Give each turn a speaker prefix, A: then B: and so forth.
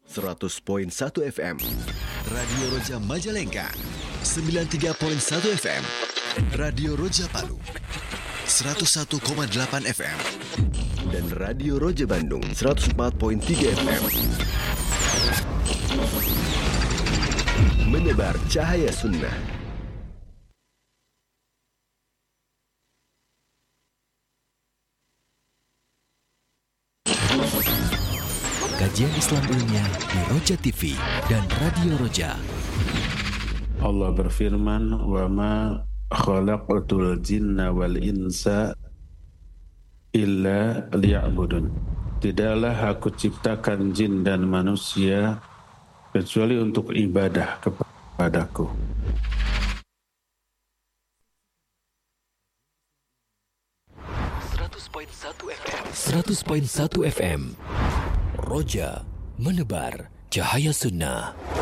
A: 100.1 FM Radio Roja Majalengka, 93.1 FM Radio Roja Palu, 101,8 FM dan Radio Roja Bandung 104.3 FM. Menebar cahaya sunnah. Kajian Islam ilmiah di Roja TV dan Radio Roja.
B: Allah berfirman, "Wa ma khalaqtul jinna wal insa illa liya'budun." Tidaklah aku ciptakan jin dan manusia kecuali untuk ibadah kepadaku.
A: 100.1 FM Roja menebar cahaya sunnah.